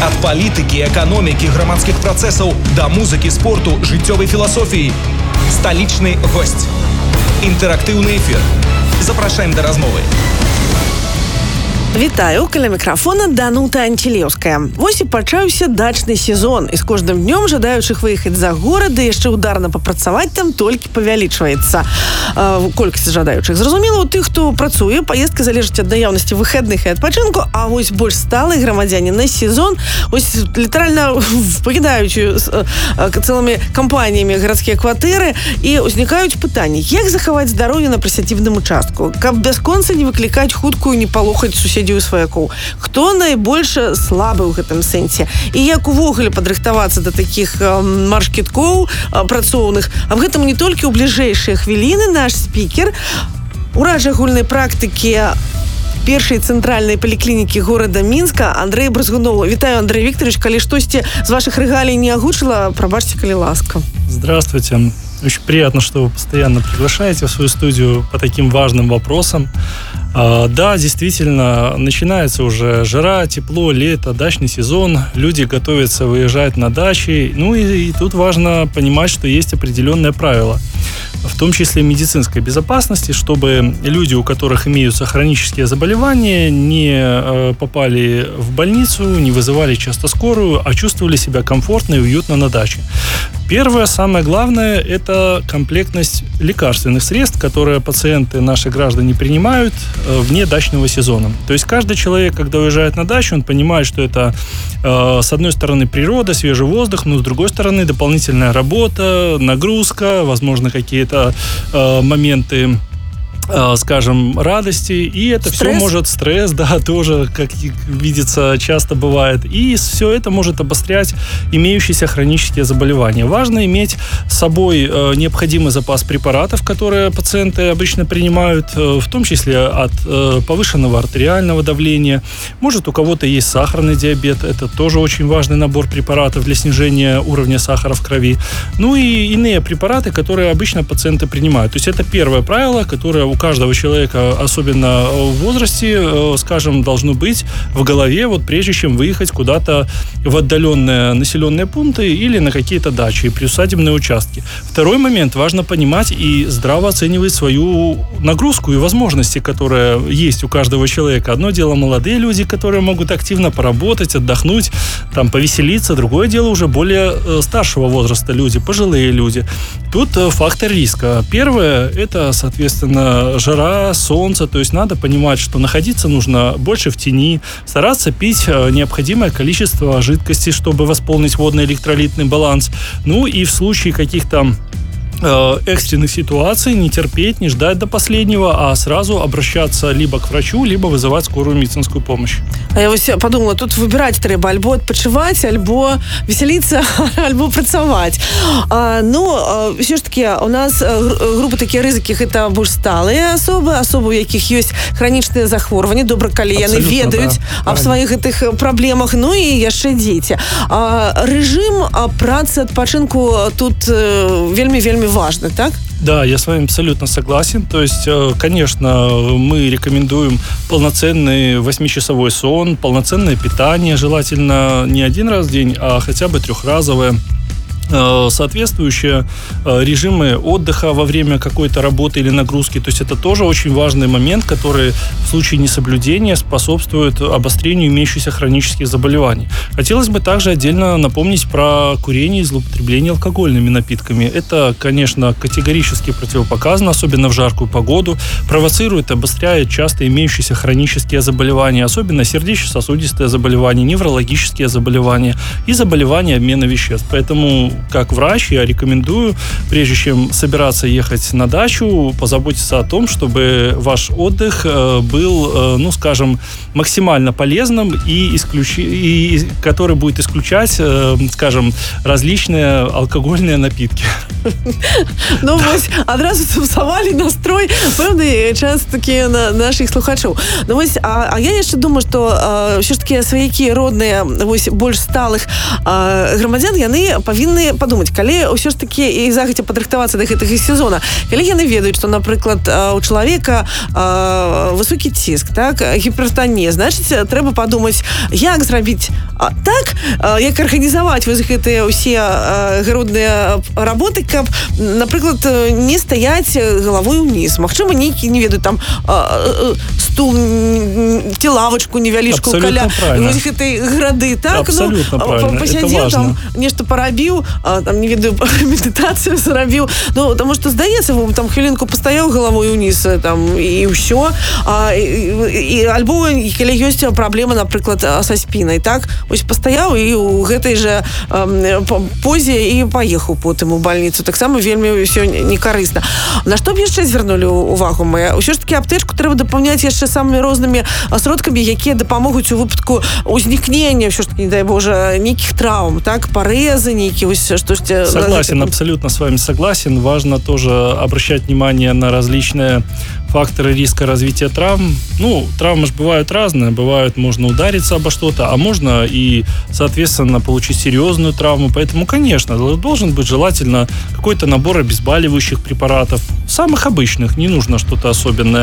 Ад палітыкі, эканомікі, грамадскіх працэсаў да музыкі, спорту, жыццёвай філасофіі. Сталічны госць. Інтэрактыўны эфір. Запрашаем да размовы. Вітаю, каля мікрафона Данута Анцілеўская. Вось і пачаўся дачны сезон, і з кожным днём жадаючых выехаць за горад і яшчэ ударна папрацаваць там толькі павялічваецца. Колькасць жадаючых. Зразумела, у тых, хто працуе, паездка залежыць ад наяўнасці выхадных і адпачынку, а вось больш сталыя грамадзяне на сезон вось літаральна пакідаюць цэлымі кампаніямі гарадскія кватэры і ўзнікаюць пытанні, як захаваць здароўе на прысядзібным участку, каб бясконца не выклікаць хуткую, не палохаць суседзяў сваякоў. Хто найбольш слабы ў гэтым сэнсе? І як увогуле падрыхтавацца да такіх марш-кідкоў працоўных? Аб гэтым не толькі ў бліжэйшыя хвіліны наш спікер, урач агульнай практыкі першай цэнтральнай паліклінікі горада Мінска Андрэй Бразгунов. Вітаю, Андрей Викторович. Калі штосьці з вашых рэгалій не агучыла, прабачце, калі ласка. Здравствуйте. Очень приятно, что вы постоянно приглашаете в свою студию по таким важным вопросам. Да, действительно, начинается уже жара, тепло, лето, дачный сезон. Люди готовятся выезжать на дачи. Ну и тут важно понимать, что есть определенные правила, в том числе медицинской безопасности, чтобы люди, у которых имеются хронические заболевания, не попали в больницу, не вызывали часто скорую, а чувствовали себя комфортно и уютно на даче. Первое, самое главное, это комплектность лекарственных средств, которые пациенты, наши граждане, принимают вне дачного сезона. То есть каждый человек, когда уезжает на дачу, он понимает, что это, с одной стороны, природа, свежий воздух, но с другой стороны, дополнительная работа, нагрузка, возможно, какие-то моменты, скажем, радости, и это все может, стресс, да, тоже, как видится, часто бывает, и все это может обострять имеющиеся хронические заболевания. Важно иметь с собой необходимый запас препаратов, которые пациенты обычно принимают, в том числе от повышенного артериального давления. Может, у кого-то есть сахарный диабет, это тоже очень важный набор препаратов для снижения уровня сахара в крови. Ну и иные препараты, которые обычно пациенты принимают. То есть это первое правило, которое у каждого человека, особенно в возрасте, скажем, должно быть в голове, вот прежде чем выехать куда-то в отдаленные населенные пункты или на какие-то дачи, приусадебные участки. Второй момент, важно понимать и здраво оценивать свою нагрузку и возможности, которые есть у каждого человека. Одно дело молодые люди, которые могут активно поработать, отдохнуть, там, повеселиться. Другое дело уже более старшего возраста люди, пожилые люди. Тут фактор риска. Первое, это, соответственно, жара, солнце, то есть надо понимать, что находиться нужно больше в тени, стараться пить необходимое количество жидкости, чтобы восполнить водно-электролитный баланс. Ну и в случае каких-то экстренных ситуаций не терпеть, не ждать до последнего, а сразу обращаться либо к врачу, либо вызывать скорую медицинскую помощь. А я ось подумала, тут выбирать трэба альбо адпачываць, альбо веселиться, альбо працаваць. Все ж таки у нас группы такія рызыкі, гэта больш сталыя асобы, у якіх ёсць хранічныя захворванні, добра, калі яны ведаюць аб сваіх гэтых праблемах, ну і яшчэ дзеці. Рэжым працы, адпачынку тут вельмі важно, так? Да, я с вами абсолютно согласен. То есть, конечно, мы рекомендуем полноценный 8-часовой сон, полноценное питание, желательно не один раз в день, а хотя бы трехразовое. Соответствующие режимы отдыха во время какой-то работы или нагрузки. То есть это тоже очень важный момент, который в случае несоблюдения способствует обострению имеющихся хронических заболеваний. Хотелось бы также отдельно напомнить про курение и злоупотребление алкогольными напитками. Это, конечно, категорически противопоказано, особенно в жаркую погоду. Провоцирует, обостряет часто имеющиеся хронические заболевания, особенно сердечно-сосудистые заболевания, неврологические заболевания и заболевания обмена веществ. Поэтому как врач я рекомендую, прежде чем собираться ехать на дачу, позаботиться о том, чтобы ваш отдых был, ну, скажем, максимально полезным и который будет исключать, скажем, различные алкогольные напитки. Ну, вось, адразу сапсавалі настрой пэўны час такі на наших слухачоў. Ну, вось, а я яшчэ думаю, што ўсё ж такі сваякі родныя, вось, больш сталых грамадзян, яны павінны падумаць, калі ўсё ж такі і загадзя падрыхтавацца да гэтага сезона, калі яны ведаюць, што, напрыклад, у чалавека высокі ціск, так, гіпертанія, значыць, трэба падумаць, як зрабіць так, як арганізаваць вось гэтыя ўсе гародныя работы, каб, напрыклад, не стаяць галавой уніз. Магчыма, нейкі, не ведаю, там стул ці лавачку невялічку каля вось гэтай грады, так? Абсолютно правильно, это важно. Там нешта парабіў, там, не ведаю, медытацыю зрабіў. Ну, таму што, здаецца, там хвілінку пастаяў галавой уніз, там, і ўсё. Альбо, калі ёсць праблема, напрыклад, са спінай, так? Вось пастаяў і ў гэтай жа позе і паехаў потым у бальніцу. Таксама вельмі ўсё некарысна. На што б яшчэ звярнулі ўвагу мы? Усё ж такі аптэчку трэба дапаўняць яшчэ самымі рознымі сродкамі, якія дапамогуць у выпадку узнікнення, ўсё ж такі, не дай Боже, нейкіх траўм, так? Парэзы, нейкі вось штосьці... Согласен, абсолютно с вами согласен. Важно тоже обращать внимание на различные факторы риска развития травм. Ну, травмы же бывают разные. Бывают, можно удариться обо что-то, а можно и, соответственно, получить серьезную травму. Поэтому, конечно, должен быть желательно какой-то набор обезболивающих препаратов. Самых обычных, не нужно что-то особенное.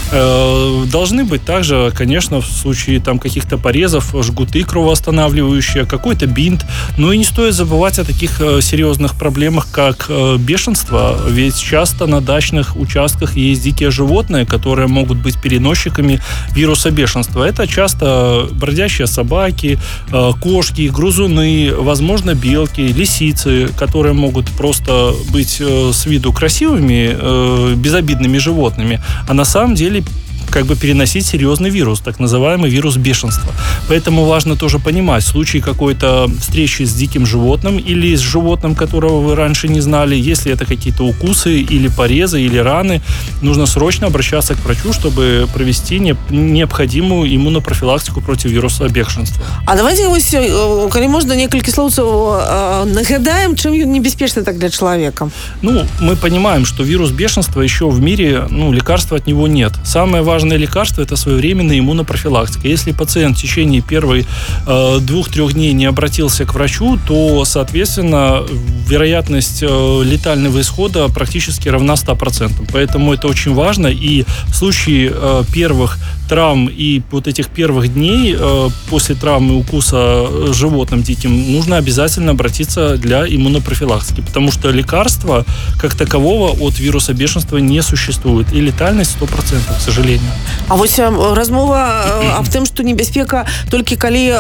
Должны быть также, конечно, в случае там каких-то порезов, жгуты кровоостанавливающие, какой-то бинт. Но и не стоит забывать о таких серьезных проблемах, как бешенство. Ведь часто на дачных участках есть дикие животные, которые могут быть переносчиками вируса бешенства. Это часто бродячие собаки, кошки, грызуны, возможно, белки, лисицы, которые могут просто быть с виду красивыми, безобидными животными, а на самом деле как бы переносить серьезный вирус, так называемый вирус бешенства. Поэтому важно тоже понимать, в случае какой-то встречи с диким животным или с животным, которого вы раньше не знали, если это какие-то укусы или порезы, или раны, нужно срочно обращаться к врачу, чтобы провести необходимую иммунопрофилактику против вируса бешенства. А давайте, коли можно, несколько слов нагадаем, чем небеспечно так для человека. Ну, мы понимаем, что вирус бешенства еще в мире, лекарства от него нет. Самое важное лекарство – это своевременная иммунопрофилактика. Если пациент в течение первых 2-3 дней не обратился к врачу, то, соответственно, вероятность летального исхода практически равна 100%. Поэтому это очень важно. И в случае первых травм и вот этих первых дней после травмы укуса животным диким нужно обязательно обратиться для иммунопрофилактики, потому что лекарства как такового от вируса бешенства не существует. И летальность 100%, к сожалению. А вот размова об тем, что небеспека только коли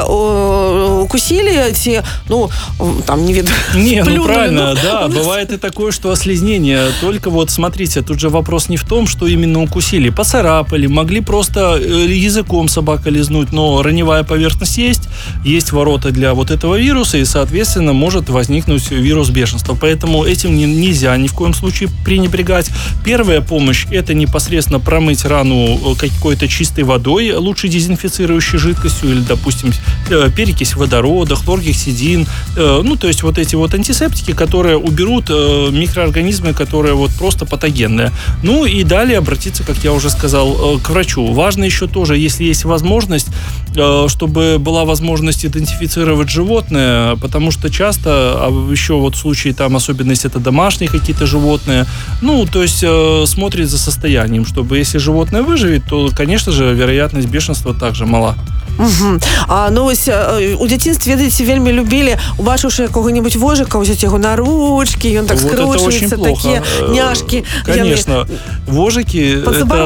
укусили, ці, там, не видно. Не, правильно, да, бывает и такое, что ослизнение. Только вот, смотрите, тут же вопрос не в том, что именно укусили. Поцарапали, могли просто языком собака лизнуть, но раневая поверхность есть ворота для вот этого вируса, и, соответственно, может возникнуть вирус бешенства. Поэтому этим нельзя ни в коем случае пренебрегать. Первая помощь – это непосредственно промыть рану какой-то чистой водой, лучше дезинфицирующей жидкостью, или, допустим, перекись водорода, хлоргексидин. То есть вот эти вот антисептики, которые уберут микроорганизмы, которые вот просто патогенные. Ну и далее обратиться, как я уже сказал, к врачу. Важно еще тоже, если есть возможность, чтобы была возможность идентифицировать животное, потому что часто, еще вот в случае, там, особенно если это домашние какие-то животные, то есть смотрит за состоянием, чтобы если животное выживет, то, конечно же, вероятность бешенства также мала. Угу. Ось у дзяцінстве, ведаеце, вельмі любілі, убачыўшы якога-нибудь вожыка, узяць яго на ручки, и он так вот скручивается, такие няшки. Конечно. Вожики,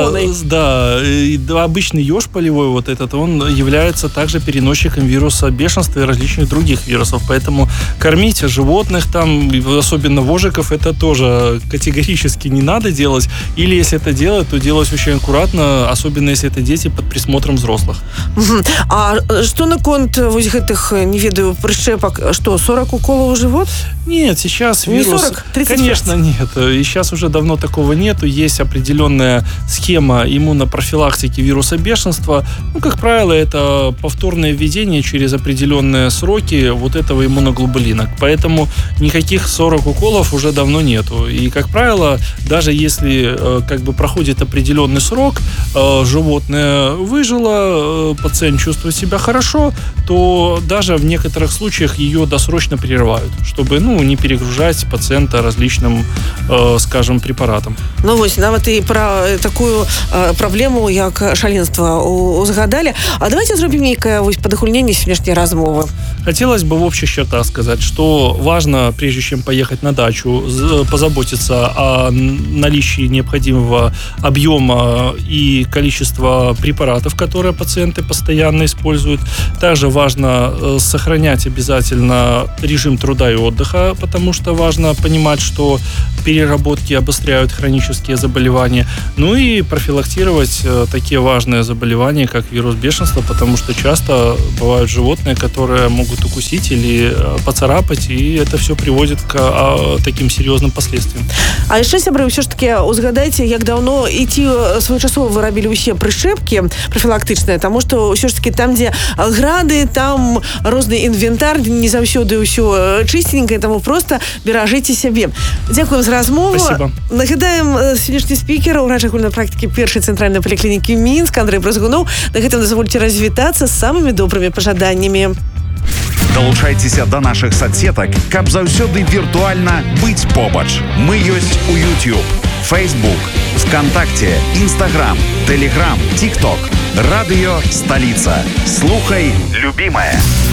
обычный еж полевой вот этот, он является также переносчиком вируса бешенства и различных других вирусов. Поэтому кормить животных, там, особенно вожиков, это тоже категорически не надо делать. Или если это делать, то делать очень аккуратно, особенно если это дети под присмотром взрослых. Угу. А что наконт вось гэтых, не ведаю, прищепок, что, 40 уколов в живот? Нет, сейчас вирус... Не 40, 35? Конечно, нет. И сейчас уже давно такого нету. Есть определенная схема иммунопрофилактики вируса бешенства. Как правило, это повторное введение через определенные сроки вот этого иммуноглобулина. Поэтому никаких 40 уколов уже давно нету. И, как правило, даже если проходит определенный срок, животное выжило, пациент чувствует себя хорошо, то даже в некоторых случаях ее досрочно прерывают, чтобы не перегружать пациента различным, скажем, препаратам. Нават і пра такую праблему, як шаленства узгадали. А давайте зробім нейкае падахульненне сённяшняй размовы. Хотелось бы в общих чертах сказать, что важно, прежде чем поехать на дачу, позаботиться о наличии необходимого объема и количества препаратов, которые пациенты постоянно используют. Также важно сохранять обязательно режим труда и отдыха, потому что важно понимать, что переработки обостряют хронические заболевания. И профилактировать такие важные заболевания, как вирус бешенства, потому что часто бывают животные, которые могут укусить или поцарапать, и это все приводит к таким серьезным последствиям. А яшчэ, сябры, ўсё ж таки узгадайце, як даўно і ці своечасова вы рабілі ўсе прышчэпкі прафілактычныя, таму што ўсё ж таки там, дзе грады, там розны інвентар, не заўсёды ўсё чыстенькае, таму просто беражыце сябе. Дзякуем за размову. Спасибо. Нагадаем, сённяшні спікер, урач агульнай практыкі першай цэнтральнай паліклінікі Мінск Андрэй Бразгуноў. На гэтым дазвольце развітацца з самымі добрымі пажаданнямі. Далучайцеся да нашых соцсетак, каб заўсёды віртуальна быць побач. Мы ёсць у YouTube, Facebook, ВКонтакте, Instagram, Telegram, TikTok. Радыё Сталіца. Слухай, любімая.